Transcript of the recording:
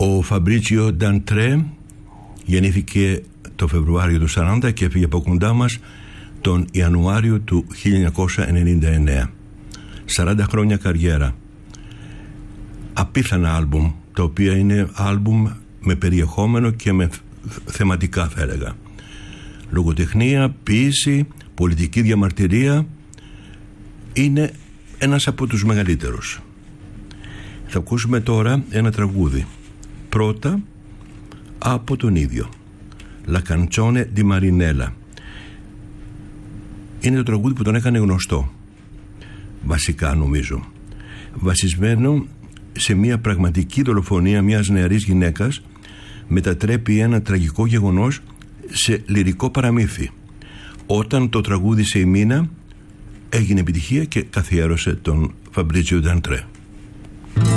Ο Φαμπρίτσιο Νταντρέ γεννήθηκε το Φεβρουάριο του 1940 και έφυγε από κοντά μας τον Ιανουάριο του 1999. 40 χρόνια καριέρα, απίθανα άλμπουμ, τα οποία είναι άλμπουμ με περιεχόμενο και με θεματικά, θα έλεγα. Λογοτεχνία, ποίηση, πολιτική διαμαρτυρία. Είναι ένας από τους μεγαλύτερους. Θα ακούσουμε τώρα ένα τραγούδι, πρώτα από τον ίδιο, La Canzone di Marinella. Είναι το τραγούδι που τον έκανε γνωστό, βασικά νομίζω, βασισμένο σε μια πραγματική δολοφονία μιας νεαρής γυναίκας. Μετατρέπει ένα τραγικό γεγονός σε λυρικό παραμύθι. Όταν το τραγούδισε η Μίνα, έγινε επιτυχία και καθιέρωσε τον Φαμπρίτσιο Νταντρέ.